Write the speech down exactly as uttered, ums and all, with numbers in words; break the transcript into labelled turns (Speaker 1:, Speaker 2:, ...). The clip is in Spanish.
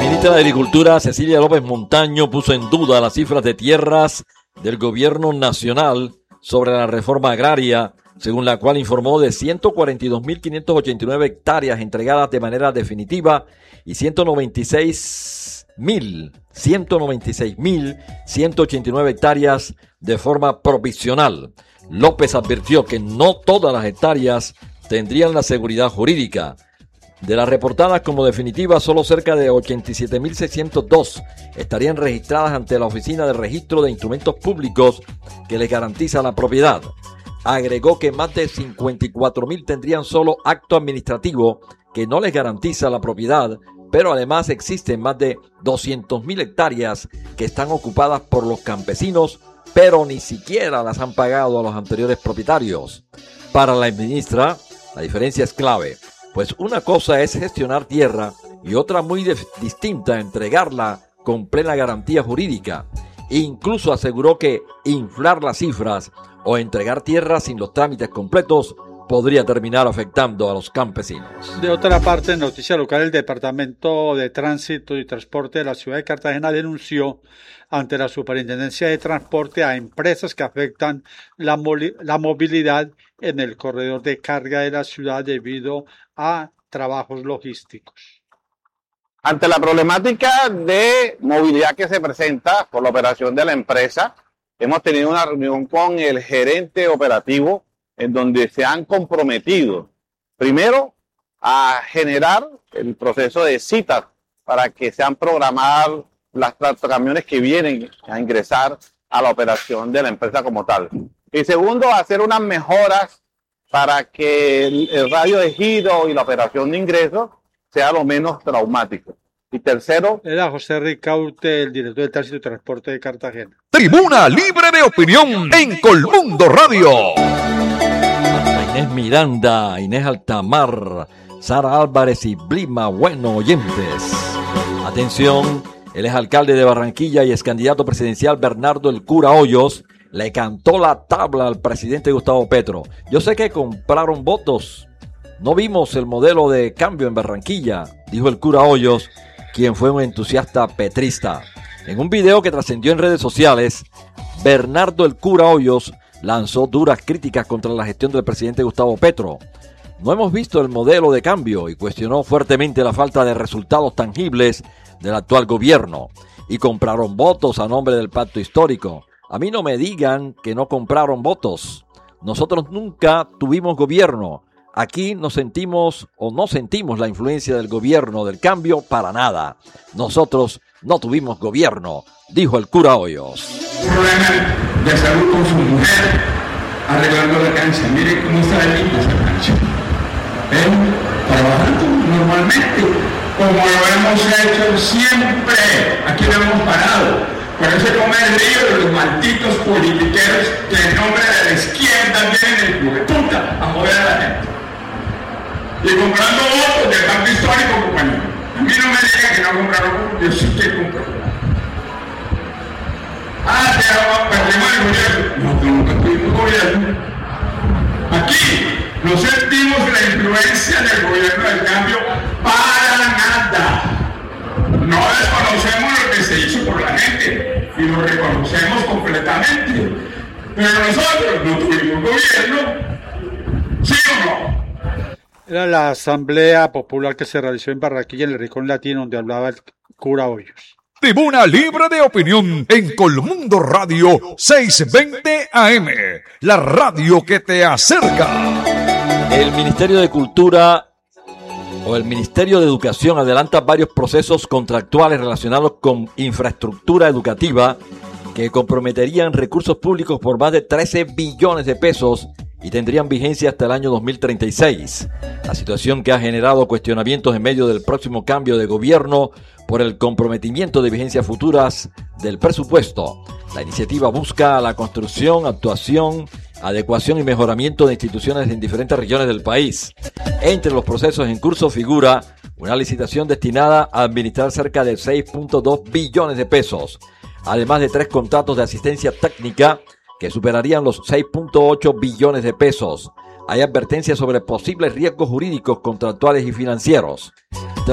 Speaker 1: Ministra de Agricultura Cecilia López Montaño puso en duda las cifras de tierras del gobierno nacional sobre la reforma agraria, según la cual informó de ciento cuarenta y dos mil quinientas ochenta y nueve hectáreas entregadas de manera definitiva y ciento noventa y seis mil ciento ochenta y nueve hectáreas de forma provisional. López advirtió que no todas las hectáreas tendrían la seguridad jurídica. De las reportadas como definitivas, solo cerca de ochenta y siete mil seiscientos dos estarían registradas ante la Oficina de Registro de Instrumentos Públicos que les garantiza la propiedad. Agregó que más de cincuenta y cuatro mil tendrían solo acto administrativo que no les garantiza la propiedad, pero además existen más de doscientas mil hectáreas que están ocupadas por los campesinos, pero ni siquiera las han pagado a los anteriores propietarios. Para la ministra, la diferencia es clave, pues una cosa es gestionar tierra y otra muy de- distinta entregarla con plena garantía jurídica. Incluso aseguró que inflar las cifras o entregar tierra sin los trámites completos podría terminar afectando a los campesinos.
Speaker 2: De otra parte, en noticia local, el Departamento de Tránsito y Transporte de la ciudad de Cartagena denunció ante la Superintendencia de Transporte a empresas que afectan la, moli- la movilidad en el corredor de carga de la ciudad debido a trabajos logísticos.
Speaker 3: Ante la problemática de movilidad que se presenta por la operación de la empresa, hemos tenido una reunión con el gerente operativo en donde se han comprometido, primero, a generar el proceso de citas para que sean programadas las camiones que vienen a ingresar a la operación de la empresa como tal. Y segundo, hacer unas mejoras para que el, el radio de giro y la operación de ingreso sea lo menos traumático. Y tercero,
Speaker 2: Era José Ricaute, el director de Tránsito y Transporte de Cartagena.
Speaker 4: Tribuna Libre de Opinión en Colmundo Radio.
Speaker 1: Inés Miranda, Inés Altamar, Sara Álvarez y Blima Bueno oyentes. Atención, el exalcalde de Barranquilla y ex candidato presidencial Bernardo el Cura Hoyos le cantó la tabla al presidente Gustavo Petro. Yo sé que compraron votos. No vimos el modelo de cambio en Barranquilla, dijo el Cura Hoyos, quien fue un entusiasta petrista. En un video que trascendió en redes sociales, Bernardo el Cura Hoyos lanzó duras críticas contra la gestión del presidente Gustavo Petro. No hemos visto el modelo de cambio y cuestionó fuertemente la falta de resultados tangibles del actual gobierno. Y compraron votos a nombre del pacto histórico. A mí no me digan que no compraron votos. Nosotros nunca tuvimos gobierno. Aquí nos sentimos o no sentimos la influencia del gobierno del cambio para nada. Nosotros no tuvimos gobierno, dijo el Cura Hoyos.
Speaker 5: Problema de salud con su mujer, arreglando la cancha. Mire cómo está de linda esa cancha. Pero trabajando normalmente, como lo hemos hecho siempre. Aquí lo hemos parado. Por eso se come el lío de los malditos politiqueros que en nombre de la izquierda vienen el juguetuta a joder a la gente. Y comprando votos del pacto histórico, compañero. A mí no me digan que no compraron votos, yo sí que compro. Ah, te perdimos el gobierno. No, nunca tuvimos gobierno. Aquí no sentimos la influencia del gobierno del cambio para nada. No desconocemos lo que se hizo por la gente y lo reconocemos completamente. Pero nosotros no tuvimos gobierno, ¿sí o no?
Speaker 2: Era la asamblea popular que se realizó en Barranquilla, en el Rincón Latino, donde hablaba el Cura Hoyos.
Speaker 4: Tribuna Libre de Opinión en Colmundo Radio seiscientos veinte A M, la radio que te acerca.
Speaker 1: El Ministerio de Cultura o el Ministerio de Educación adelanta varios procesos contractuales relacionados con infraestructura educativa que comprometerían recursos públicos por más de trece billones de pesos y tendrían vigencia hasta el año dos mil treinta y seis. La situación que ha generado cuestionamientos en medio del próximo cambio de gobierno por el comprometimiento de vigencias futuras del presupuesto. La iniciativa busca la construcción, actuación, adecuación y mejoramiento de instituciones en diferentes regiones del país. Entre los procesos en curso figura una licitación destinada a administrar cerca de seis punto dos billones de pesos, además de tres contratos de asistencia técnica que superarían los seis punto ocho billones de pesos. Hay advertencias sobre posibles riesgos jurídicos, contractuales y financieros.